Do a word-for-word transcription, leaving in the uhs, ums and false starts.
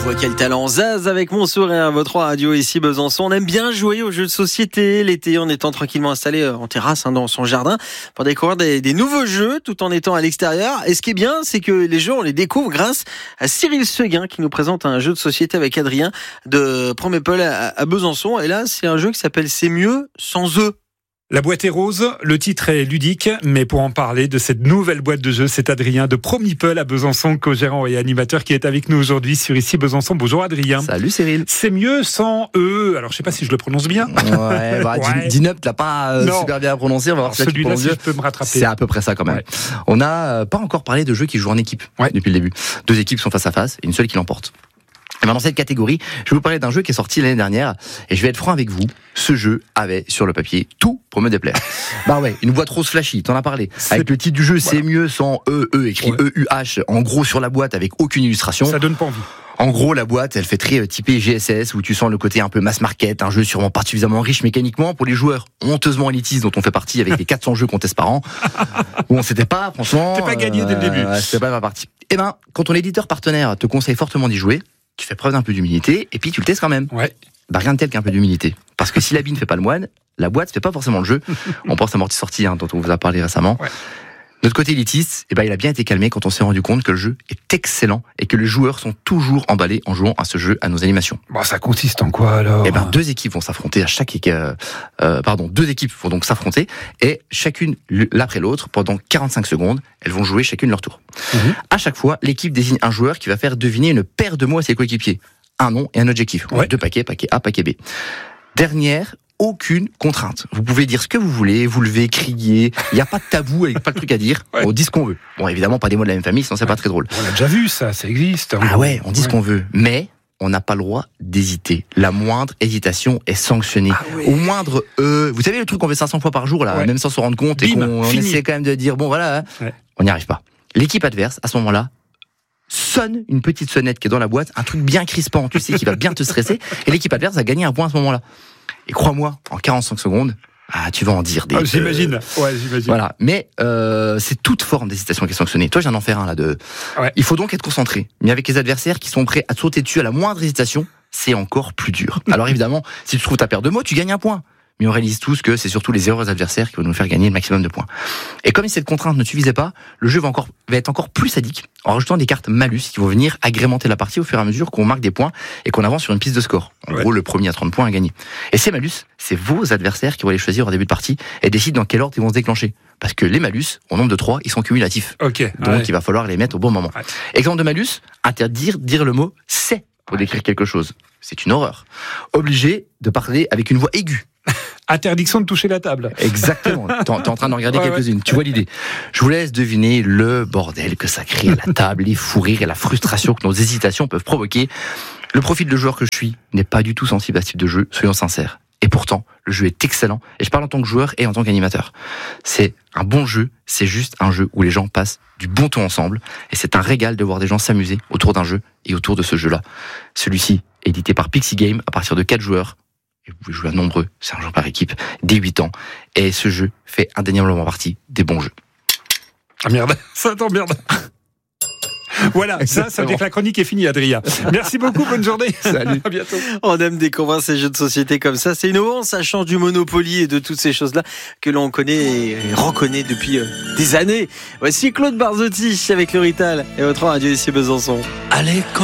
voit quel talent. Zaz avec Monsour et votre radio ici Besançon. On aime bien jouer aux jeux de société l'été en étant tranquillement installé en terrasse hein, dans son jardin pour découvrir des, des nouveaux jeux tout en étant à l'extérieur. Et ce qui est bien, c'est que les jeux, on les découvre grâce à Cyril Seguin qui nous présente un jeu de société avec Adrien de Promépole à, à Besançon. Et là, c'est un jeu qui s'appelle C'est mieux sans eux. La boîte est rose, le titre est ludique, mais pour en parler de cette nouvelle boîte de jeu, c'est Adrien de Promépole à Besançon, co-gérant et animateur qui est avec nous aujourd'hui sur Ici Besançon. Bonjour Adrien. Salut Cyril. C'est mieux sans eux. Alors je sais pas si je le prononce bien. Ouais, bah, ouais. Dinup l'a pas euh, super bien prononcé. On va voir si celui-là, si je peux me rattraper. C'est à peu près ça quand même. Ouais. On n'a euh, pas encore parlé de jeux qui jouent en équipe ouais. depuis le début. Deux équipes sont face à face et une seule qui l'emporte. Et dans cette catégorie, je vais vous parler d'un jeu qui est sorti l'année dernière et je vais être franc avec vous. Ce jeu avait sur le papier tout pour me déplaire. Bah ouais, une boîte rose flashy, t'en as parlé. C'est... Avec le titre du jeu, voilà. C'est mieux sans E, E écrit ouais. E U H en gros sur la boîte avec aucune illustration. Ça donne pas envie. En gros, la boîte, elle fait très typé G S S où tu sens le côté un peu mass market, un jeu sûrement pas suffisamment riche mécaniquement pour les joueurs honteusement élitistes dont on fait partie avec les quatre cents jeux qu'on teste par an. Bon, c'était pas, franchement. C'était pas gagné euh, dès le début. C'était pas ma partie. Eh ben, quand ton éditeur partenaire te conseille fortement d'y jouer, tu fais preuve d'un peu d'humilité et puis tu le testes quand même. Ouais. Bah rien de tel qu'un peu d'humilité. Parce que si l'habit ne fait pas le moine, la boîte ne fait pas forcément le jeu. On pense à Morty Sortie, hein, dont on vous a parlé récemment. Ouais. Notre côté élitiste, eh ben, il a bien été calmé quand on s'est rendu compte que le jeu est excellent et que les joueurs sont toujours emballés en jouant à ce jeu, à nos animations. Bon, ça consiste en quoi alors ? Eh ben, deux équipes vont s'affronter à chaque euh, euh, pardon, deux équipes vont donc s'affronter et chacune l'après l'autre pendant quarante-cinq secondes, elles vont jouer chacune leur tour. Mmh. À chaque fois, l'équipe désigne un joueur qui va faire deviner une paire de mots à ses coéquipiers, un nom et un objectif. Ouais. Deux paquets, paquet A, paquet B. Dernière. Aucune contrainte. Vous pouvez dire ce que vous voulez, vous levez, crier. Il n'y a pas de tabou, il n'y a pas de truc à dire. Ouais. On dit ce qu'on veut. Bon, évidemment, pas des mots de la même famille, sinon c'est ouais. pas très drôle. On a déjà vu ça, ça existe. Ah ouais, on dit ouais. ce qu'on veut. Mais on n'a pas le droit d'hésiter. La moindre hésitation est sanctionnée. Ah ouais. Au moindre euh, vous savez le truc qu'on fait cinq cents fois par jour, là, ouais. même sans se rendre compte, Bim, et qu'on on essaie quand même de dire, bon voilà, ouais. on n'y arrive pas. L'équipe adverse, à ce moment-là, sonne une petite sonnette qui est dans la boîte, un truc bien crispant, tu sais, qui va bien te stresser, et l'équipe adverse a gagné un point à ce moment-là. Et crois-moi, en quarante-cinq secondes, ah, tu vas en dire des... Ah, j'imagine, euh, ouais, j'imagine. Voilà, mais euh, c'est toute forme d'hésitation qui est sanctionnée. Toi, je viens d'en faire un, là, de... Ouais. Il faut donc être concentré. Mais avec les adversaires qui sont prêts à te sauter dessus à la moindre hésitation, c'est encore plus dur. Alors évidemment, si tu trouves ta paire de mots, tu gagnes un point. Mais on réalise tous que c'est surtout les erreurs des adversaires qui vont nous faire gagner le maximum de points. Et comme si cette contrainte ne suffisait pas, le jeu va, encore, va être encore plus sadique en rajoutant des cartes malus qui vont venir agrémenter la partie au fur et à mesure qu'on marque des points et qu'on avance sur une piste de score. En ouais. gros, le premier à trente points à gagner. Et ces malus, c'est vos adversaires qui vont les choisir au début de partie et décident dans quel ordre ils vont se déclencher. Parce que les malus, au nombre de trois, ils sont cumulatifs. Okay. Donc ouais. il va falloir les mettre au bon moment. Ouais. Exemple de malus, interdire dire le mot « c'est » pour décrire quelque chose. C'est une horreur. Obligé de parler avec une voix aiguë. Interdiction de toucher la table. Exactement. T'es en train d'en regarder ouais, quelques-unes. Ouais. Tu vois l'idée. Je vous laisse deviner le bordel que ça crée à la table, les fous rires et la frustration que nos hésitations peuvent provoquer. Le profil de joueur que je suis n'est pas du tout sensible à ce type de jeu, soyons sincères. Et pourtant, le jeu est excellent. Et je parle en tant que joueur et en tant qu'animateur. C'est un bon jeu, c'est juste un jeu où les gens passent du bon temps ensemble. Et c'est un régal de voir des gens s'amuser autour d'un jeu et autour de ce jeu-là. Celui-ci, édité par Pixie Game à partir de quatre joueurs. Et vous pouvez jouer à nombreux, c'est un jeu par équipe, dès huit ans. Et ce jeu fait indéniablement partie des bons jeux. Ah merde, ça t'emmerde. Voilà, ça, ça veut dire que la chronique est finie, Adrien. Merci beaucoup, bonne journée. Salut. À bientôt. On aime découvrir ces jeux de société comme ça. C'est innovant, ça change du Monopoly et de toutes ces choses-là que l'on connaît et reconnaît depuis des années. Voici Claude Barzotti avec le Rital et votre radio ici Besançon. À l'école.